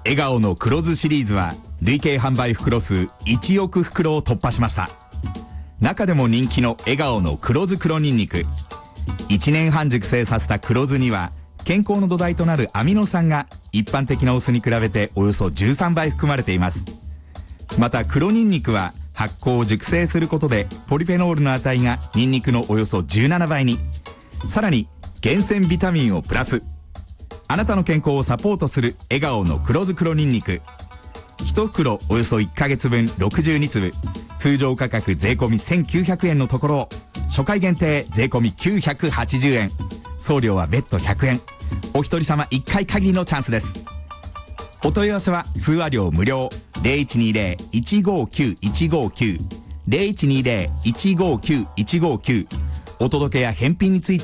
笑顔の黒酢シリーズは累計販売袋数1億袋を突破しました。中でも人気の笑顔の黒酢黒ニンニク、1年半熟成させた黒酢には健康の土台となるアミノ酸が一般的なお酢に比べておよそ13倍含まれています。また黒ニンニクは発酵を熟成することでポリフェノールの値がニンニクのおよそ17倍に、さらに厳選ビタミンをプラス。あなたの健康をサポートする笑顔の黒酢黒ニンニク、1袋およそ1ヶ月分62粒、通常価格税込み1900円のところを初回限定税込み980円、送料は別途100円、お一人様1回限りのチャンスです。お問い合わせは通話料無料 0120-159-159 0120-159-159。お届けや返品について